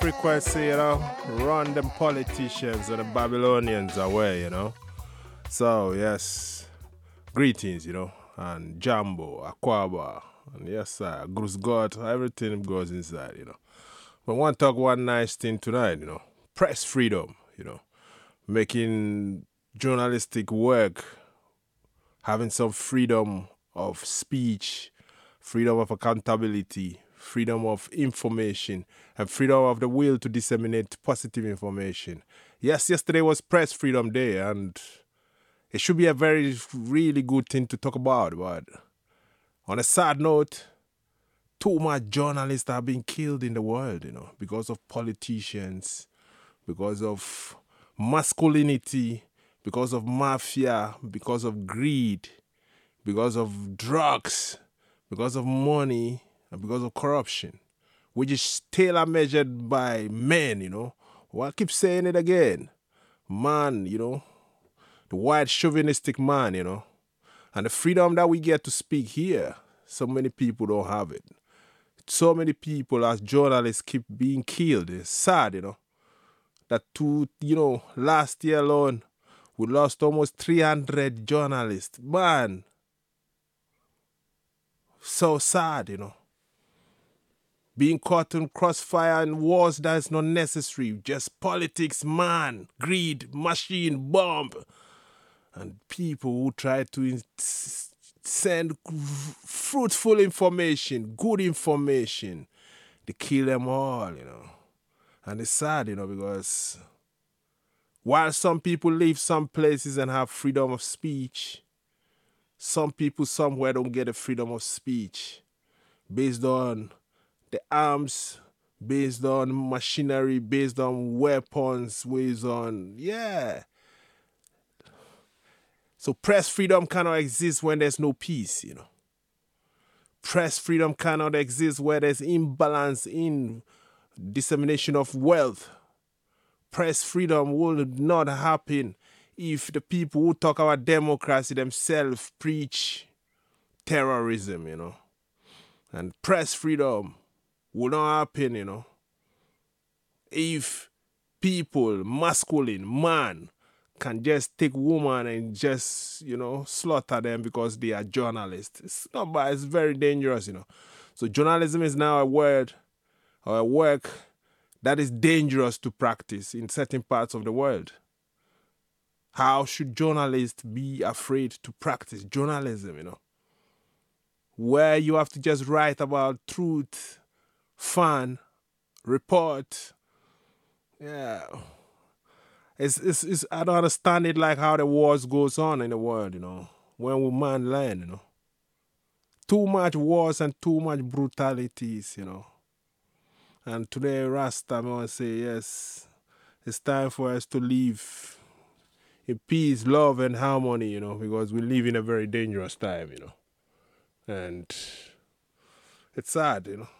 frequency, run them politicians and the Babylonians away. So, yes, greetings, and Jambo, Aquaba, and yes, sir, Goose God, everything goes inside. But I want to talk one nice thing tonight, press freedom, making journalistic work, having some freedom of speech, freedom of accountability, freedom of information, and freedom of the will to disseminate positive information. Yes, yesterday was Press Freedom Day, and it should be a really good thing to talk about. But on a sad note, too much journalists are being killed in the world, because of politicians, because of masculinity, because of mafia, because of greed, because of drugs, because of money, and because of corruption, which is tailor-measured by men, Well, I keep saying it again. Man, the white chauvinistic man, And the freedom that we get to speak here, so many people don't have it. So many people as journalists keep being killed. It's sad, That last year alone, we lost almost 300 journalists. Man, so sad, Being caught in crossfire and wars that is not necessary. Just politics, man, greed, machine, bomb. And people who try to send fruitful information, good information, they kill them all, And it's sad, because while some people live some places and have freedom of speech, some people somewhere don't get the freedom of speech based on the arms, based on machinery, based on weapons, based on, So press freedom cannot exist when there's no peace, Press freedom cannot exist where there's imbalance in dissemination of wealth. Press freedom will not happen if the people who talk about democracy themselves preach terrorism, And press freedom will not happen, if people, masculine, man, can just take woman and just, slaughter them because they are journalists. It's not bad, it's very dangerous, So journalism is now a word or a work that is dangerous to practice in certain parts of the world. How should journalists be afraid to practice journalism, Where you have to just write about truth, fun, report. Yeah. It's I don't understand it like how the wars goes on in the world, when we man learn, Too much wars and too much brutalities, And today, Rasta, I want to say, yes, it's time for us to live in peace, love, and harmony, because we live in a very dangerous time, And it's sad,